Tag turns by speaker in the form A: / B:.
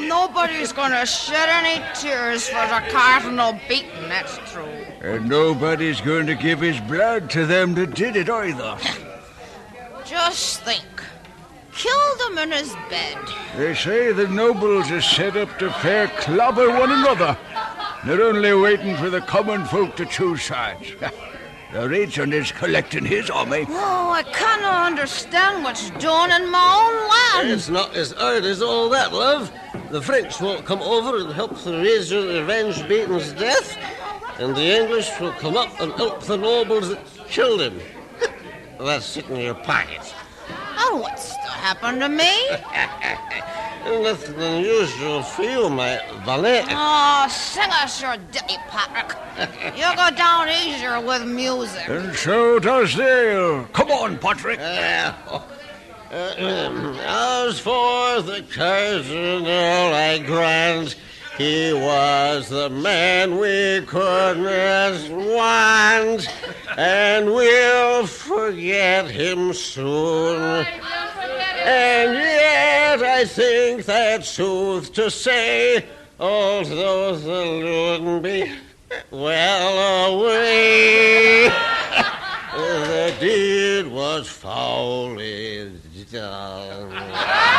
A: Nobody's gonna shed any tears for the cardinal beaten, that's true.
B: And nobody's going to give his blood to them that did it either.
A: Just think. Killed him in his bed.
B: They say the nobles are set up to fair clobber one another. They're only waiting for the common folk to choose sides. The regent is collecting his army.
A: Oh, I cannot understand what's done in my own land.
C: It's not as hard as all that, love. The French won't come over and help the regent revenge Beaton's death, and the English will come up and help the nobles that killed him. That's it in your pocket.
A: Oh, what's to happen to me?
C: Nothing unusual for you, my valet.
A: Oh, sing us your ditty, Patrick. You go down easier with music.
B: And so does Dale. Come on, Patrick.
C: As for the cardinal, I grant he was the man we couldn't want, and we'll forget him soon. And yet I think that's sooth to say, although the loon be well away, the deed was foully done.